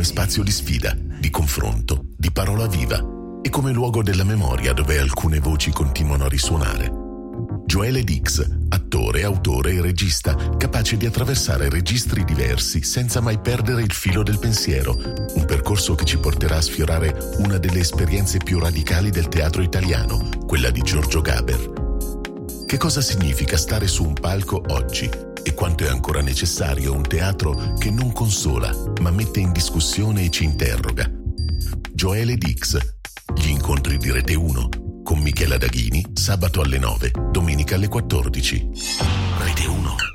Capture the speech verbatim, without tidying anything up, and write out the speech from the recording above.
come spazio di sfida, di confronto, di parola viva e come luogo della memoria dove alcune voci continuano a risuonare. Joele Dix, attore, autore e regista, capace di attraversare registri diversi senza mai perdere il filo del pensiero, un percorso che ci porterà a sfiorare una delle esperienze più radicali del teatro italiano, quella di Giorgio Gaber. Che cosa significa stare su un palco oggi e quanto è ancora necessario un teatro che non consola, ma mette in discussione e ci interroga? Joele Dix, gli incontri di Rete uno, con Michela Daghini, sabato alle nove, domenica alle quattordici. Rete uno.